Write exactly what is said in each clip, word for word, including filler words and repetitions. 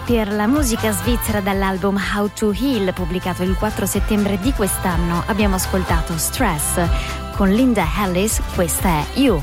per la musica svizzera dall'album How to Heal, pubblicato il quattro settembre di quest'anno. Abbiamo ascoltato Stress con Linda Ellis, questa è You.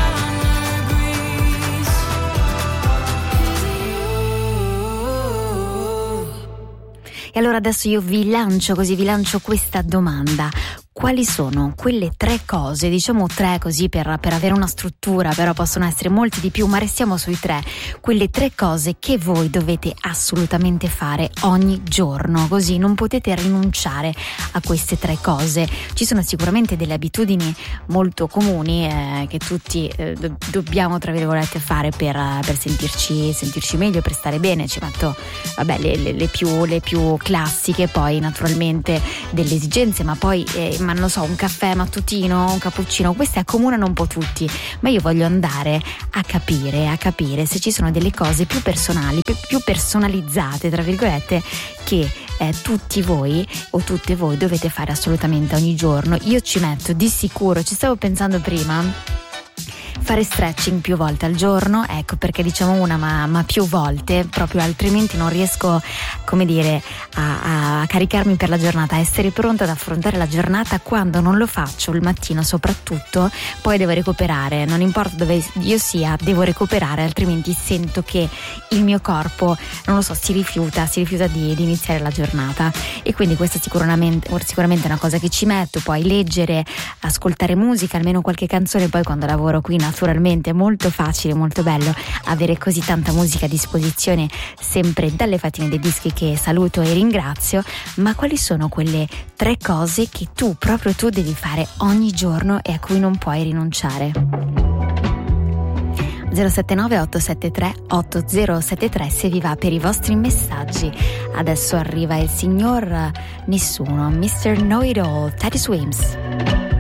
E allora adesso io vi lancio così, vi lancio questa domanda. Quali sono quelle tre cose, diciamo tre così per, per avere una struttura, però possono essere molti di più, ma restiamo sui tre, quelle tre cose che voi dovete assolutamente fare ogni giorno, così non potete rinunciare a queste tre cose. Ci sono sicuramente delle abitudini molto comuni eh, che tutti eh, do- dobbiamo tra virgolette fare per, per sentirci, sentirci meglio, per stare bene. Ci metto vabbè le, le, le, più, le più classiche, poi naturalmente delle esigenze, ma poi eh, ma non so, un caffè mattutino, un cappuccino, queste accomunano un po' tutti, ma io voglio andare a capire, a capire se ci sono delle cose più personali, più, più personalizzate, tra virgolette, che eh, tutti voi o tutte voi dovete fare assolutamente ogni giorno. Io ci metto di sicuro, ci stavo pensando prima, fare stretching più volte al giorno, ecco perché diciamo una ma, ma più volte, proprio altrimenti non riesco, come dire, a, a caricarmi per la giornata, a essere pronta ad affrontare la giornata. Quando non lo faccio il mattino soprattutto, poi devo recuperare, non importa dove io sia, devo recuperare, altrimenti sento che il mio corpo, non lo so, si rifiuta, si rifiuta di, di iniziare la giornata. E quindi questa sicuramente, sicuramente è una cosa che ci metto. Poi leggere, ascoltare musica, almeno qualche canzone. Poi quando lavoro qui naturalmente è molto facile, molto bello avere così tanta musica a disposizione, sempre dalle Fatine dei Dischi, che saluto e ringrazio. Ma quali sono quelle tre cose che tu, proprio tu, devi fare ogni giorno e a cui non puoi rinunciare? zero sette nove otto sette tre otto zero sette tre se vi va per i vostri messaggi. Adesso arriva il signor Nessuno, mister Know It All, Teddy Swims.